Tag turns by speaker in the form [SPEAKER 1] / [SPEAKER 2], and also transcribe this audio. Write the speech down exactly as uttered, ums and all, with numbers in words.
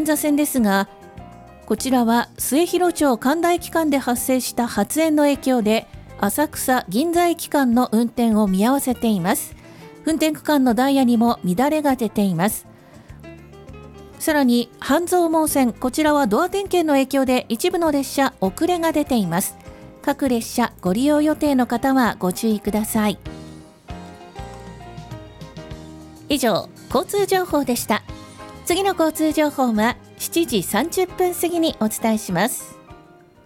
[SPEAKER 1] 座線ですが、こちらは末広町神田駅間で発生した発煙の影響で浅草銀座駅間の運転を見合わせています。運転区間のダイヤにも乱れが出ています。さらに半蔵門線、こちらはドア点検の影響で一部の列車遅れが出ています。各列車ご利用予定の方はご注意ください。以上、交通情報でした。次の交通情報はしちじさんじゅっぷん過ぎにお伝えします。